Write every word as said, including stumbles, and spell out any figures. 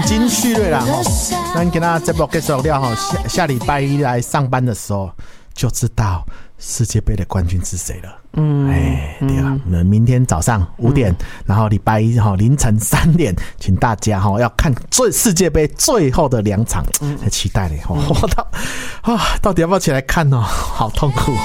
经序略啦吼，咱今仔节目结束了吼，下下礼拜一来上班的时候就知道世界杯的冠军是谁了。嗯，哎，对啊，嗯、明天早上五点，嗯、然后礼拜一哈凌晨三点，请大家哈要看最世界杯最后的两场，很期待嘞！我、嗯、到啊，到底要不要起来看哦？好痛苦。